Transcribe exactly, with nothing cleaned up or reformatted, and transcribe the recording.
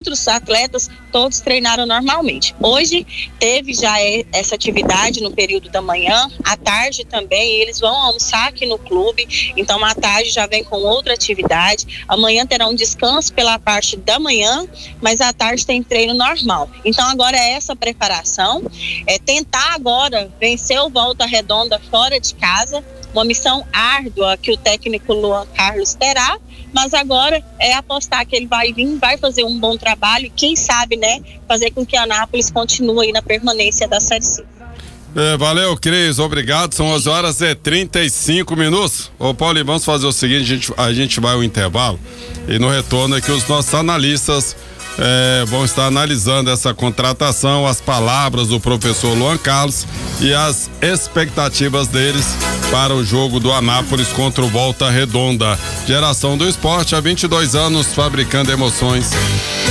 outros atletas, todos treinaram normalmente. Hoje teve já essa atividade no período da manhã, à tarde também eles vão almoçar aqui no clube, então à tarde já vem com outra atividade. Amanhã terá um descanso pela parte da manhã, mas à tarde tem treino normal. Então agora é essa preparação, é tentar agora vencer o Volta Redonda fora de casa, uma missão árdua que o técnico Luan Carlos terá, mas agora é apostar que ele vai vir, vai fazer um bom trabalho e quem sabe, né, fazer com que a Anápolis continue aí na permanência da Série C. É, valeu, Cris, obrigado. São onze horas e trinta e cinco minutos. Ô, Paulo, vamos fazer o seguinte: a gente, a gente vai ao intervalo e no retorno é que os nossos analistas é, vão estar analisando essa contratação, as palavras do professor Luan Carlos e as expectativas deles para o jogo do Anápolis contra o Volta Redonda. Geração do Esporte, há vinte e dois anos, fabricando emoções.